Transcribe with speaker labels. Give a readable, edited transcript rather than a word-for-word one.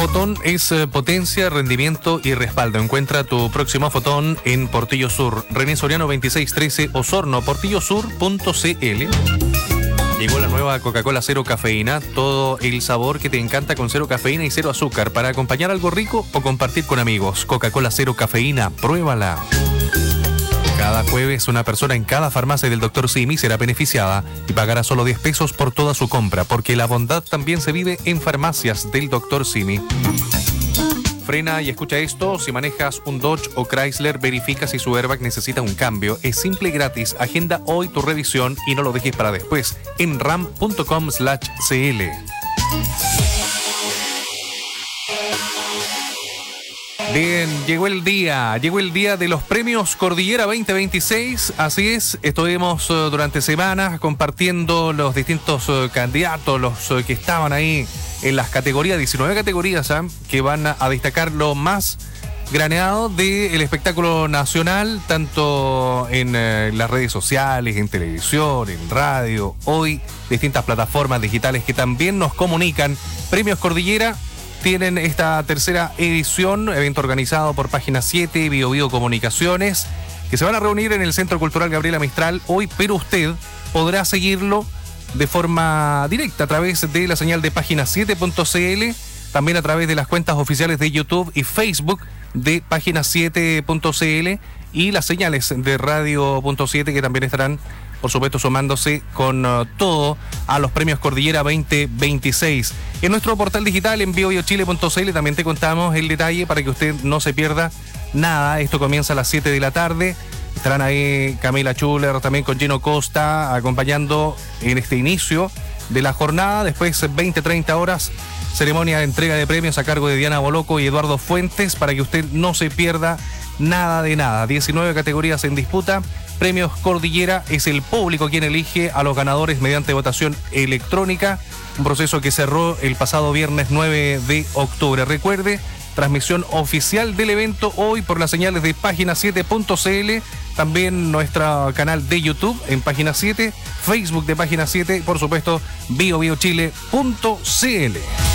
Speaker 1: Fotón es potencia, rendimiento y respaldo. Encuentra tu próximo Fotón en Portillo Sur, René Soriano 2613, Osorno, portillosur.cl. Llegó la nueva Coca-Cola Cero Cafeína, todo el sabor que te encanta con cero cafeína y cero azúcar, para acompañar algo rico o compartir con amigos. Coca-Cola Cero Cafeína, pruébala. Cada jueves una persona en cada farmacia del Dr. Simi será beneficiada y pagará solo 10 pesos por toda su compra, porque la bondad también se vive en farmacias del Dr. Simi. Frena y escucha esto: si manejas un Dodge o Chrysler, verifica si su airbag necesita un cambio. Es simple y gratis. Agenda hoy tu revisión y no lo dejes para después en ram.com/cl. Bien, llegó el día de los premios Cordillera 2026, así es, estuvimos durante semanas compartiendo los distintos candidatos, los que estaban ahí en las categorías, 19 categorías, que van a destacar lo más graneado del espectáculo nacional, tanto en las redes sociales, en televisión, en radio, hoy distintas plataformas digitales que también nos comunican. Premios Cordillera tienen esta tercera edición, evento organizado por Página 7 y Bio Comunicaciones, que se van a reunir en el Centro Cultural Gabriela Mistral hoy, pero usted podrá seguirlo de forma directa a través de la señal de Página7.cl, también a través de las cuentas oficiales de YouTube y Facebook de Página7.cl y las señales de Radio.7, que también estarán, por supuesto, sumándose con todo a los premios Cordillera 2026. En nuestro portal digital en biobiochile.cl también te contamos el detalle para que usted no se pierda nada. Esto comienza a las 7 de la tarde. Estarán ahí Camila Schuller, también con Gino Costa, acompañando en este inicio de la jornada. Después, 20-30 horas, ceremonia de entrega de premios a cargo de Diana Boloco y Eduardo Fuentes, para que usted no se pierda nada de nada. 19 categorías en disputa. Premios Cordillera, es el público quien elige a los ganadores mediante votación electrónica, un proceso que cerró el pasado viernes 9 de octubre. Recuerde, transmisión oficial del evento hoy por las señales de Página7.cl, también nuestro canal de YouTube en Página 7, Facebook de Página 7 y por supuesto biobiochile.cl.